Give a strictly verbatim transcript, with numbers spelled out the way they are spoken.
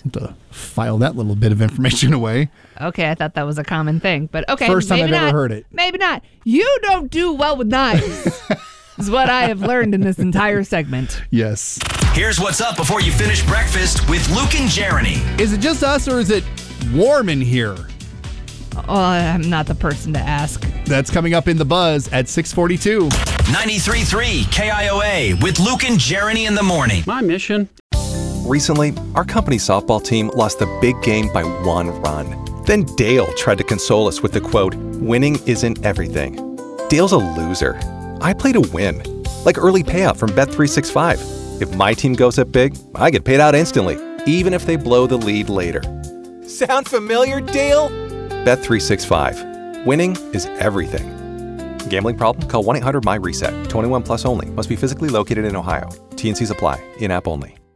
To file that little bit of information away. Okay, I thought that was a common thing, but okay. First time I've not, ever heard it. Maybe not. You don't do well with knives, is what I have learned in this entire segment. Yes. Here's what's up before you finish breakfast with Luke and Jeremy. Is it just us or is it warm in here? Oh, I'm not the person to ask. That's coming up in the Buzz at six forty-two. ninety-three point three K I O A with Luke and Jeremy in the morning. My mission. Recently, our company softball team lost the big game by one run. Then Dale tried to console us with the quote, "Winning isn't everything." Dale's a loser. I play to win. Like early payout from Bet three sixty-five. If my team goes up big, I get paid out instantly, even if they blow the lead later. Sound familiar, Dale? Bet three sixty-five. Winning is everything. Gambling problem? Call one eight hundred M Y RESET. twenty-one plus only. Must be physically located in Ohio. T and Cs apply. In-app only.